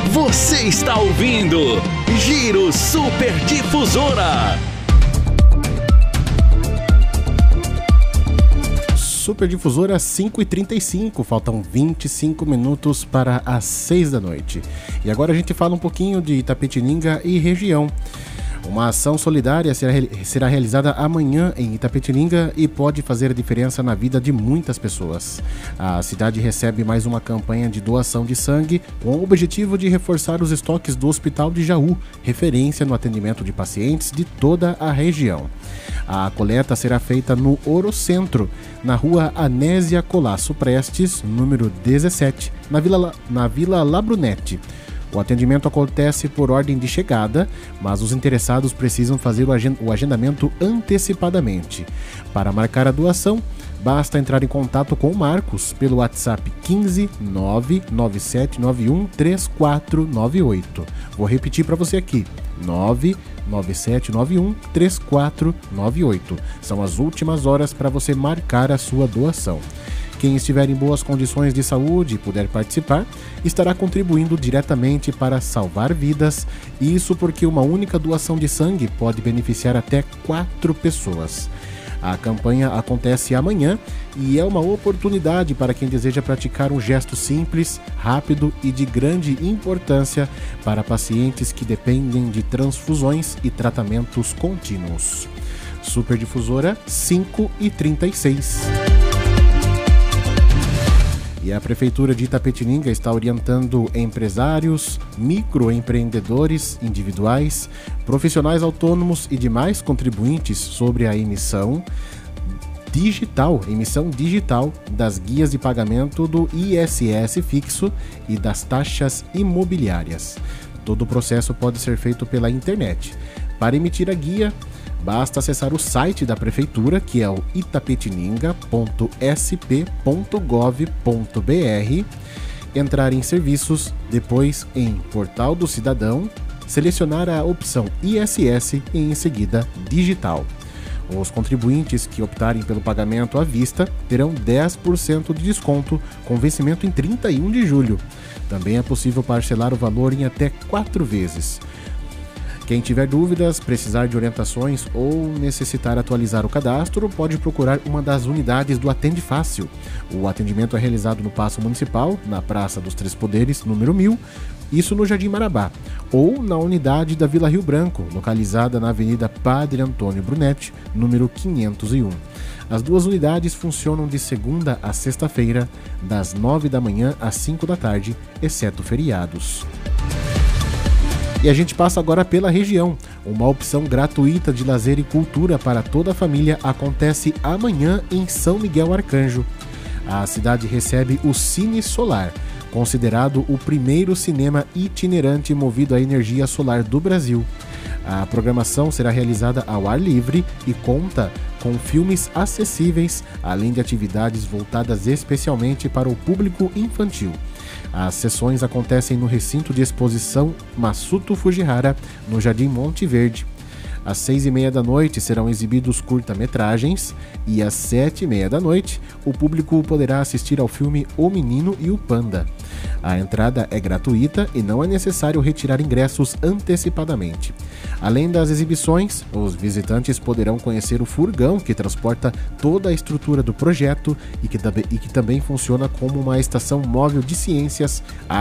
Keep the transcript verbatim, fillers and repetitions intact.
Você está ouvindo Giro Super Difusora. Super Difusora cinco e trinta e cinco, faltam vinte e cinco minutos para as seis da noite. E agora a gente fala um pouquinho de Itapetininga e região. Uma ação solidária será, será realizada amanhã em Itapetininga e pode fazer a diferença na vida de muitas pessoas. A cidade recebe mais uma campanha de doação de sangue com o objetivo de reforçar os estoques do Hospital de Jaú, referência no atendimento de pacientes de toda a região. A coleta será feita no Orocentro, na rua Anésia Colasso Prestes, número dezessete, na Vila, na Vila Labrunete. O atendimento acontece por ordem de chegada, mas os interessados precisam fazer o agendamento antecipadamente. Para marcar a doação, basta entrar em contato com o Marcos pelo WhatsApp quinze nove nove sete nove um três quatro nove oito. Vou repetir para você aqui, nove nove sete nove um três quatro nove oito. São as últimas horas para você marcar a sua doação. Quem estiver em boas condições de saúde e puder participar, estará contribuindo diretamente para salvar vidas, isso porque uma única doação de sangue pode beneficiar até quatro pessoas. A campanha acontece amanhã e é uma oportunidade para quem deseja praticar um gesto simples, rápido e de grande importância para pacientes que dependem de transfusões e tratamentos contínuos. Super Difusora cinco e trinta e seis. E a Prefeitura de Itapetininga está orientando empresários, microempreendedores individuais, profissionais autônomos e demais contribuintes sobre a emissão digital, emissão digital das guias de pagamento do I S S fixo e das taxas imobiliárias. Todo o processo pode ser feito pela internet. Para emitir a guia, basta acessar o site da Prefeitura, que é o itapetininga ponto s p ponto gov ponto b r, entrar em Serviços, depois em Portal do Cidadão, selecionar a opção I S S e em seguida Digital. Os contribuintes que optarem pelo pagamento à vista terão dez por cento de desconto com vencimento em trinta e um de julho. Também é possível parcelar o valor em até quatro vezes. Quem tiver dúvidas, precisar de orientações ou necessitar atualizar o cadastro, pode procurar uma das unidades do Atende Fácil. O atendimento é realizado no Paço Municipal, na Praça dos Três Poderes, número mil, isso no Jardim Marabá, ou na unidade da Vila Rio Branco, localizada na Avenida Padre Antônio Brunetti, número quinhentos e um. As duas unidades funcionam de segunda a sexta-feira, das nove da manhã às cinco da tarde, exceto feriados. E a gente passa agora pela região. Uma opção gratuita de lazer e cultura para toda a família acontece amanhã em São Miguel Arcanjo. A cidade recebe o Cine Solar, considerado o primeiro cinema itinerante movido à energia solar do Brasil. A programação será realizada ao ar livre e conta com filmes acessíveis, além de atividades voltadas especialmente para o público infantil. As sessões acontecem no recinto de exposição Masuto Fujihara, no Jardim Monte Verde. Às seis e meia da noite serão exibidos curta-metragens e às sete e meia da noite o público poderá assistir ao filme O Menino e o Panda. A entrada é gratuita e não é necessário retirar ingressos antecipadamente. Além das exibições, os visitantes poderão conhecer o furgão que transporta toda a estrutura do projeto e que, e que também funciona como uma estação móvel de ciências